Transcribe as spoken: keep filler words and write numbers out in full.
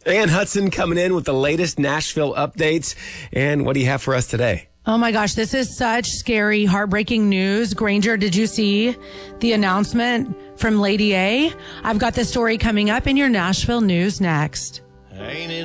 Ann Hudson coming in with the latest Nashville updates. And what do you have for us today? Oh my gosh, this is such scary, heartbreaking news. Granger, did you see the announcement from Lady A? I've got the story coming up in your Nashville news next. Ain't it